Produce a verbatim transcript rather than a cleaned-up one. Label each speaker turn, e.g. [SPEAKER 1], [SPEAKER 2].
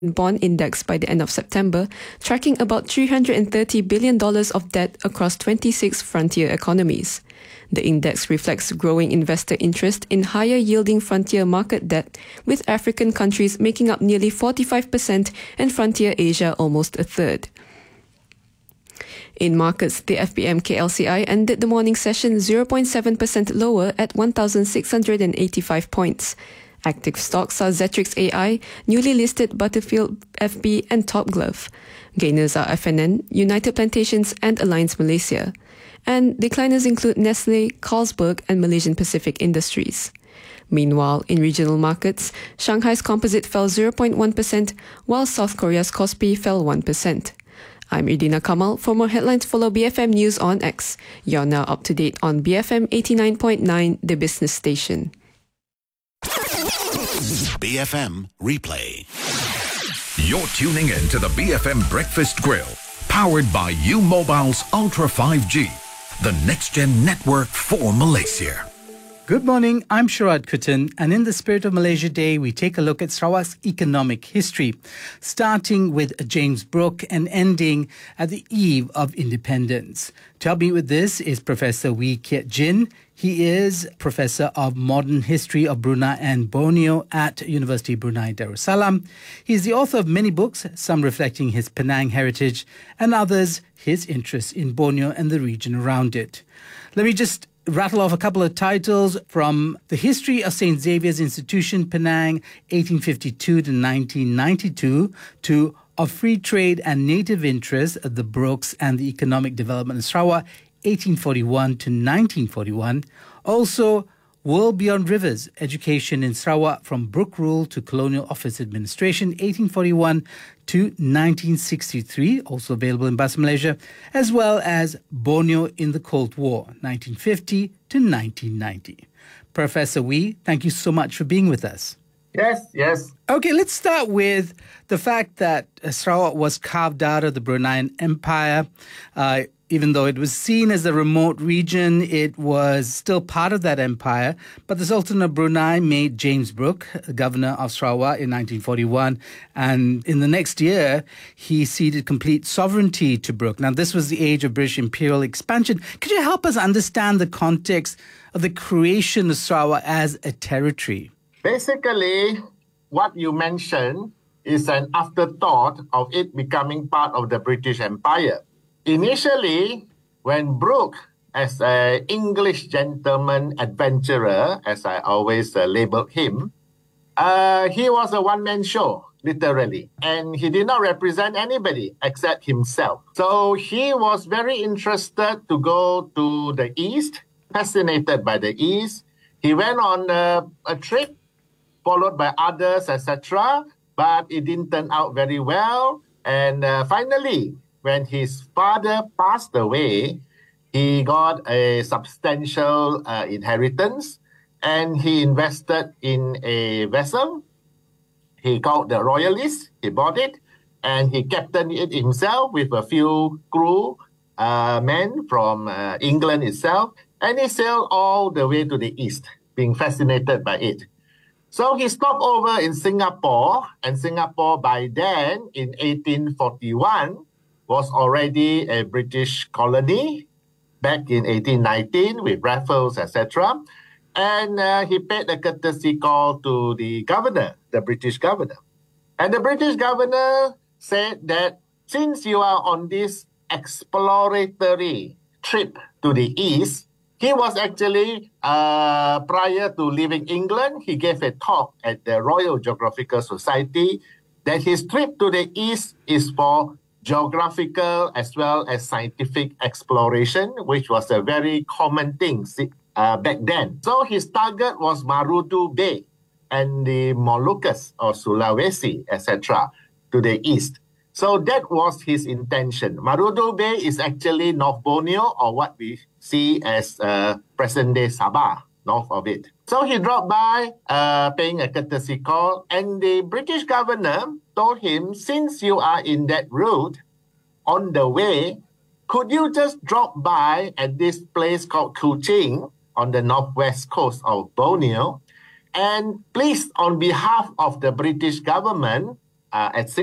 [SPEAKER 1] bond index by the end of September, tracking about three hundred thirty billion dollars of debt across twenty-six frontier economies. The index reflects growing investor interest in higher-yielding frontier market debt, with African countries making up nearly forty-five percent and frontier Asia almost a third. In markets, the F B M K L C I ended the morning session zero point seven percent lower at one thousand six hundred eighty-five points. Active stocks are Zetrix A I, newly listed Butterfield F B and Topglove. Gainers are F N N, United Plantations and Alliance Malaysia. And decliners include Nestle, Carlsberg and Malaysian Pacific Industries. Meanwhile, in regional markets, Shanghai's composite fell zero point one percent, while South Korea's Kospi fell one percent. I'm Idina Kamal. For more headlines, follow B F M News on X. You're now up to date on B F M eighty-nine point nine, the business station.
[SPEAKER 2] B F M Replay.
[SPEAKER 3] You're tuning in to the B F M Breakfast Grill, powered by U Mobile's Ultra five G, the next-gen network for Malaysia.
[SPEAKER 4] Good morning, I'm Sharad Kuttan, and in the spirit of Malaysia Day, we take a look at Sarawak's economic history, starting with James Brooke and ending at the eve of independence. To help me with this is Professor Wee Kiat Jin. He is Professor of Modern History of Brunei and Borneo at University Brunei Darussalam. He is the author of many books, some reflecting his Penang heritage and others his interest in Borneo and the region around it. Let me just rattle off a couple of titles from The History of Saint Xavier's Institution, Penang, eighteen fifty-two to nineteen ninety-two, to Of Free Trade and Native Interests, The Brookes and the Economic Development of Sarawak, eighteen forty-one to nineteen forty-one. Also, World Beyond Rivers, Education in Sarawak from Brooke Rule to Colonial Office Administration, eighteen forty-one to nineteen sixty-three, also available in Bahasa Malaysia, as well as Borneo in the Cold War, nineteen fifty to nineteen ninety. Professor Wee, thank you so much for being with us.
[SPEAKER 5] Yes, yes.
[SPEAKER 4] Okay, let's start with the fact that uh, Sarawak was carved out of the Bruneian Empire. Uh, Even though it was seen as a remote region, it was still part of that empire. But the Sultan of Brunei made James Brooke governor of Sarawak in nineteen forty-one. And in the next year, he ceded complete sovereignty to Brooke. Now, this was the age of British imperial expansion. Could you help us understand the context of the creation of Sarawak as a territory?
[SPEAKER 5] Basically, what you mentioned is an afterthought of it becoming part of the British Empire. Initially, when Brooke, as an English gentleman adventurer, as I always uh, labeled him, uh, he was a one-man show, literally. And he did not represent anybody except himself. So he was very interested to go to the East, fascinated by the East. He went on a, a trip, followed by others, et cetera. But it didn't turn out very well. And uh, finally, when his father passed away, he got a substantial uh, inheritance and he invested in a vessel. He called the Royalist. He bought it and he captained it himself with a few crew uh, men from uh, England itself. And he sailed all the way to the east, being fascinated by it. So he stopped over in Singapore, and Singapore by then, in eighteen forty-one, was already a British colony back in eighteen nineteen with Raffles, et cetera. And uh, he paid a courtesy call to the governor, the British governor. And the British governor said that since you are on this exploratory trip to the east, he was actually, uh, prior to leaving England, he gave a talk at the Royal Geographical Society that his trip to the east is for geographical as well as scientific exploration, which was a very common thing uh, back then. So his target was Marudu Bay and the Moluccas or Sulawesi, et cetera, to the east. So that was his intention. Marudu Bay is actually North Borneo, or what we see as uh, present-day Sabah, north of it. So he dropped by, uh, paying a courtesy call, and the British governor told him, since you are in that route, on the way, could you just drop by at this place called Kuching on the northwest coast of Borneo, and please, on behalf of the British government, uh, at